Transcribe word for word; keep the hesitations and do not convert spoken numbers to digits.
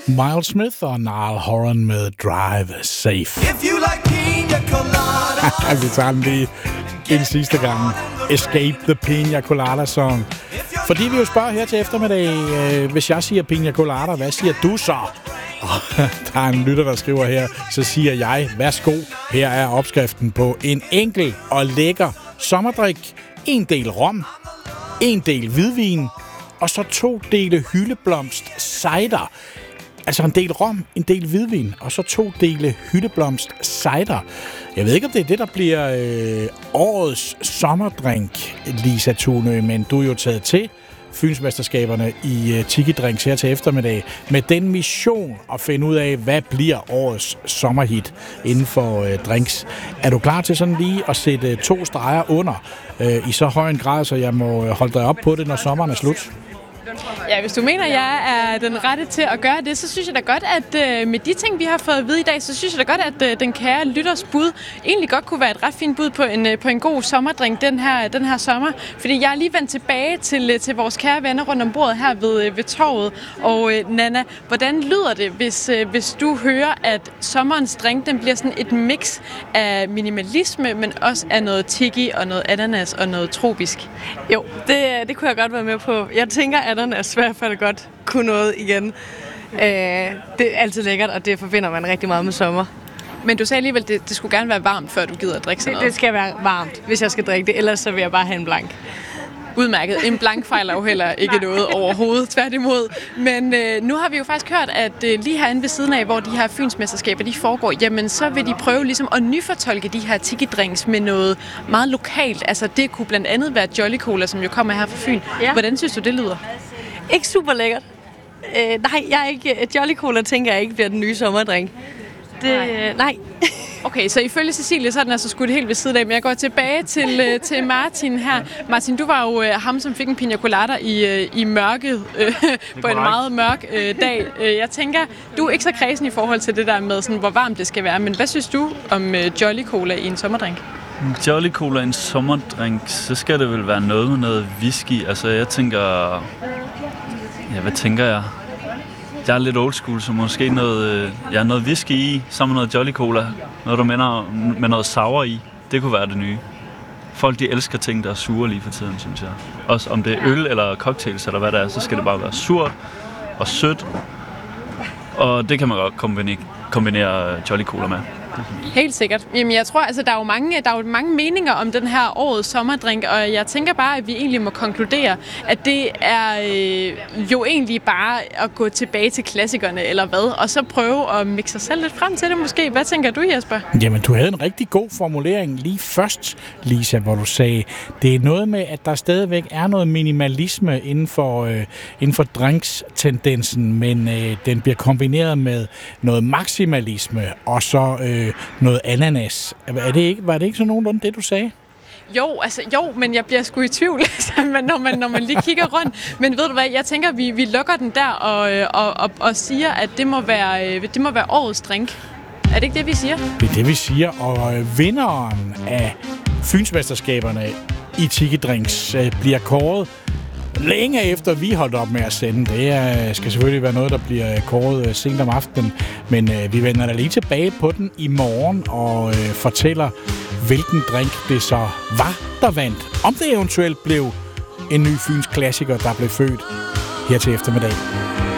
Miles Smith og Niall Horan med Drive Safe. If you like pina colada. Vi tager den lige en sidste gang. Escape the Pina Colada Song. Fordi vi jo spørger her til eftermiddag, øh, hvis jeg siger Pina Colada, hvad siger du så? Og der er en lytter, der skriver her, så siger jeg, værsgo, her er opskriften på en enkel og lækker sommerdrik. En del rom, en del hvidvin, og så to dele hyldeblomst cider. Altså en del rom, en del hvidvin, og så to dele hyldeblomst cider. Jeg ved ikke, om det er det, der bliver øh, årets sommerdrink, Lisa Thunø, men du er jo taget til Fynsmesterskaberne i uh, Tiki Drinks her til eftermiddag med den mission at finde ud af, hvad bliver årets sommerhit inden for uh, drinks. Er du klar til sådan lige at sætte uh, to streger under uh, i så høj en grad, så jeg må uh, holde dig op på det, når sommeren er slut? Ja, hvis du mener, jeg er den rette til at gøre det, så synes jeg da godt, at øh, med de ting, vi har fået at vide i dag, så synes jeg da godt, at øh, den kære lytters bud egentlig godt kunne være et ret fint bud på en, øh, på en god sommerdrink den her, den her sommer. Fordi jeg er lige vendt tilbage til, øh, til vores kære venner rundt om bordet her ved, øh, ved torvet. Og øh, Nana, hvordan lyder det, hvis, øh, hvis du hører, at sommerens drink, den bliver sådan et mix af minimalisme, men også af noget tiki og noget ananas og noget tropisk? Jo, det, det kunne jeg godt være med på. Jeg tænker, at ananas i hvert fald godt kunne noget igen. Øh, det er altid lækkert, og det forbinder man rigtig meget med sommer. Men du sagde alligevel, at det, det skulle gerne være varmt, før du gider at drikke sådan noget. Det, det skal være varmt, hvis jeg skal drikke det. Ellers så vil jeg bare have en blank. Udmærket. En blank fejler jo heller ikke noget overhovedet, tværtimod. Men øh, nu har vi jo faktisk hørt, at øh, lige herinde ved siden af, hvor de her Fynsmesterskaber de foregår, jamen så vil de prøve ligesom at nyfortolke de her tiki-drinks med noget meget lokalt. Altså det kunne blandt andet være Jolly Cola, som jo kommer her fra Fyn. Ja. Hvordan synes du, det lyder? Ikke super lækkert. Øh, nej, jeg er ikke, Jolly Cola tænker jeg ikke bliver den nye sommerdrink. Det, nej. nej. Okay, så ifølge Cecilie, så er den altså skudt helt ved siden af, men jeg går tilbage til, til Martin her. Martin, du var jo uh, ham, som fik en pina colada i, uh, i mørket uh, på en meget mørk uh, dag. Uh, jeg tænker, du er ikke så kredsen i forhold til det der med, sådan, hvor varmt det skal være, men hvad synes du om uh, Jolly Cola i en sommerdrink? Jolly Cola i en sommerdrink, så skal det vel være noget med noget whisky. Altså, jeg tænker... Ja, hvad tænker jeg? Jeg er lidt old school, så måske noget, ja, noget whisky i, sammen med noget Jolly Cola. Noget, der minder med noget sour i. Det kunne være det nye. Folk, de elsker ting, der er sure lige for tiden, synes jeg. Også om det er øl eller cocktails eller hvad det er, så skal det bare være surt og sødt. Og det kan man godt kombinere, kombinere Jolly Cola med. Helt sikkert. Jamen, jeg tror, altså, der er jo mange, der er jo mange meninger om den her årets sommerdrink, og jeg tænker bare, at vi egentlig må konkludere, at det er øh, jo egentlig bare at gå tilbage til klassikerne, eller hvad, og så prøve at mixe sig selv lidt frem til det måske. Hvad tænker du, Jesper? Jamen, du havde en rigtig god formulering lige først, Lisa, hvor du sagde, det er noget med, at der stadigvæk er noget minimalisme inden for, øh, inden for drinks-tendensen, men øh, den bliver kombineret med noget maksimalisme, og så øh, noget ananas. Er det ikke, var det ikke så nogenlunde det, du sagde? Jo, altså jo, men jeg bliver sgu i tvivl, når, man, når man lige kigger rundt. Men ved du hvad, jeg tænker, vi, vi lukker den der og, og, og, og siger, at det må, være, det må være årets drink. Er det ikke det, vi siger? Det er det, vi siger, og vinderen af Fynsmesterskaberne i Tiki Drinks bliver kåret længe efter vi holdt op med at sende. Det er, skal selvfølgelig være noget, der bliver kåret sent om aftenen, men øh, vi vender da lige tilbage på den i morgen og øh, fortæller, hvilken drink det så var, der vandt. Om det eventuelt blev en ny Fyns klassiker, der blev født her til eftermiddag.